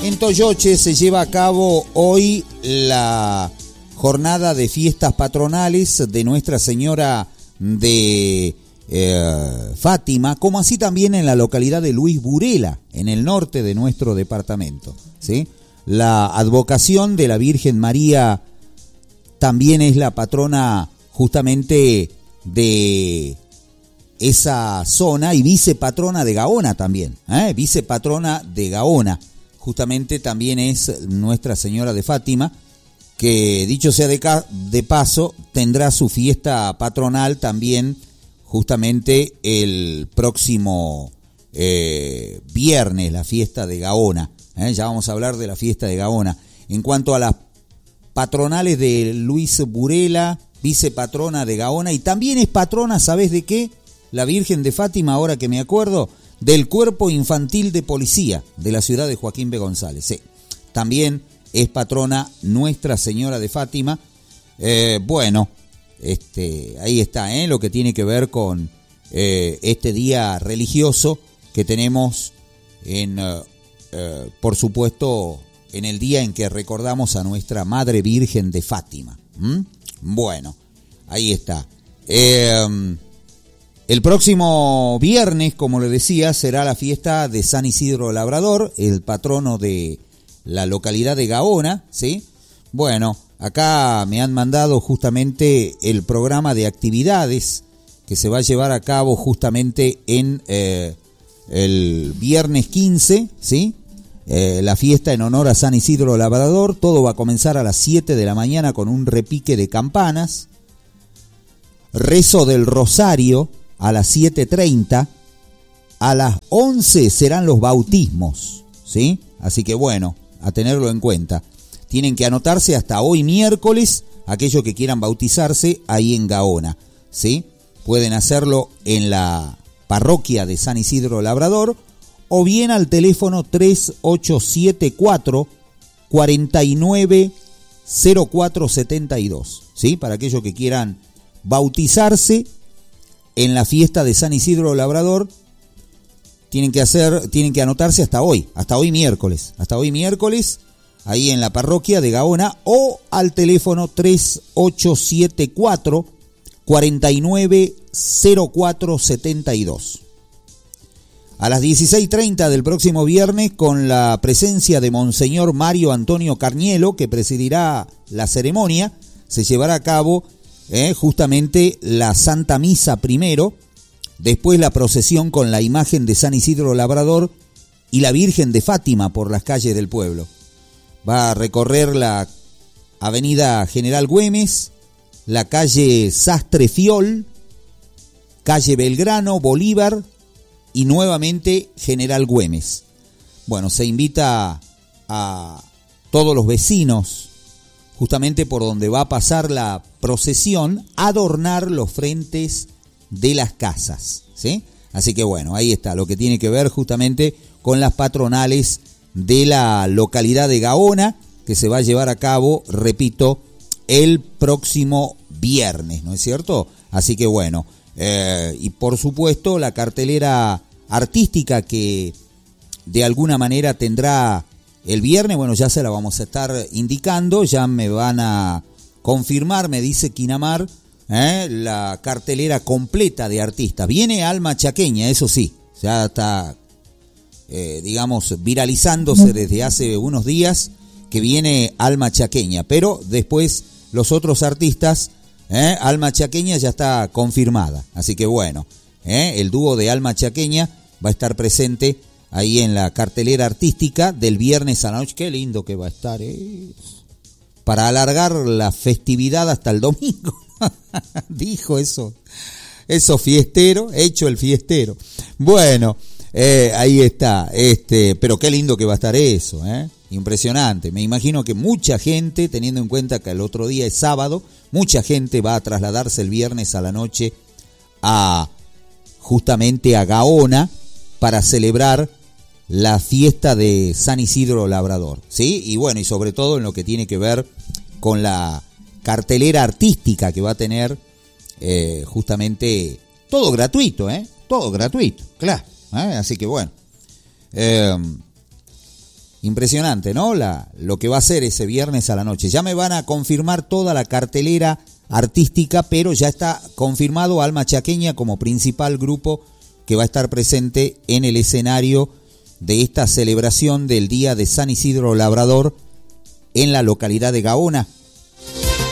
En Toyoche se lleva a cabo hoy la jornada de fiestas patronales de Nuestra Señora de Fátima, como así también en la localidad de Luis Burela, en el norte de nuestro departamento, ¿sí? La advocación de la Virgen María también es la patrona justamente de esa zona y vicepatrona de Gaona también, vicepatrona de Gaona. Justamente también es Nuestra Señora de Fátima, que dicho sea de paso, tendrá su fiesta patronal también justamente el próximo viernes, la fiesta de Gaona. Ya vamos a hablar de la fiesta de Gaona. En cuanto a las patronales de Luis Burela, vicepatrona de Gaona, y también es patrona, ¿sabés de qué? La Virgen de Fátima, ahora que me acuerdo, del Cuerpo Infantil de Policía de la ciudad de Joaquín B. González. Sí, también es patrona Nuestra Señora de Fátima. Bueno, ahí está, lo que tiene que ver con este día religioso que tenemos por supuesto, en el día en que recordamos a nuestra Madre Virgen de Fátima. Bueno, ahí está. El próximo viernes, como le decía, será la fiesta de San Isidro Labrador, el patrono de la localidad de Gaona, ¿sí? Bueno, acá me han mandado justamente el programa de actividades que se va a llevar a cabo justamente en el viernes 15, ¿sí? La fiesta en honor a San Isidro Labrador. Todo va a comenzar a las 7 de la mañana con un repique de campanas, rezo del rosario a las 7:30, a las 11 serán los bautismos, ¿sí? Así que bueno, a tenerlo en cuenta. Tienen que anotarse hasta hoy miércoles, aquellos que quieran bautizarse ahí en Gaona, ¿sí? Pueden hacerlo en la parroquia de San Isidro Labrador o bien al teléfono 3874 490472, ¿sí? Para aquellos que quieran bautizarse en la fiesta de San Isidro Labrador, tienen que anotarse hasta hoy miércoles, ahí en la parroquia de Gaona, o al teléfono 3874 490472. A las 16:30 del próximo viernes, con la presencia de Monseñor Mario Antonio Carnielo, que presidirá la ceremonia, se llevará a cabo justamente la Santa Misa primero, después la procesión con la imagen de San Isidro Labrador y la Virgen de Fátima por las calles del pueblo. Va a recorrer la avenida General Güemes, la calle Sastre Fiol, calle Belgrano, Bolívar y nuevamente General Güemes. Bueno, se invita a todos los vecinos, justamente por donde va a pasar la procesión, adornar los frentes de las casas, ¿sí? Así que bueno, ahí está lo que tiene que ver justamente con las patronales de la localidad de Gaona, que se va a llevar a cabo, repito, el próximo viernes, ¿no es cierto? Así que bueno, y por supuesto la cartelera artística que de alguna manera tendrá el viernes, bueno, ya se la vamos a estar indicando, ya me van a confirmar, me dice Quinamar, la cartelera completa de artistas. Viene Alma Chaqueña, eso sí, ya está, viralizándose desde hace unos días que viene Alma Chaqueña, pero después los otros artistas, Alma Chaqueña ya está confirmada, así que bueno, el dúo de Alma Chaqueña va a estar presente ahí en la cartelera artística del viernes a la noche. Qué lindo que va a estar, para alargar la festividad hasta el domingo. Dijo eso fiestero, hecho el fiestero. Bueno, ahí está, pero qué lindo que va a estar eso, impresionante. Me imagino que mucha gente, teniendo en cuenta que el otro día es sábado, mucha gente va a trasladarse el viernes a la noche justamente a Gaona para celebrar la fiesta de San Isidro Labrador, ¿sí? Y bueno, y sobre todo en lo que tiene que ver con la cartelera artística que va a tener justamente todo gratuito, claro, así que bueno, Impresionante, ¿no? Lo que va a ser ese viernes a la noche. Ya me van a confirmar toda la cartelera artística, pero ya está confirmado Alma Chaqueña como principal grupo que va a estar presente en el escenario de esta celebración del Día de San Isidro Labrador en la localidad de Gaona.